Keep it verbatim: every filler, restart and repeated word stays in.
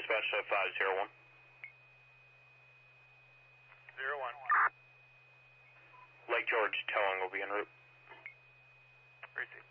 dispatch to five zero one. Zero one. Lake George towing will be en route. Receive.